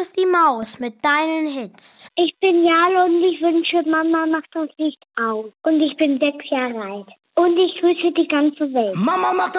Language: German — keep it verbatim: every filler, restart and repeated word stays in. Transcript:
ist die Maus mit deinen Hits. Ich bin Jale und ich wünsche, Mama macht das Licht aus. Und ich bin sechs Jahre alt. Und ich grüße die ganze Welt. Mama macht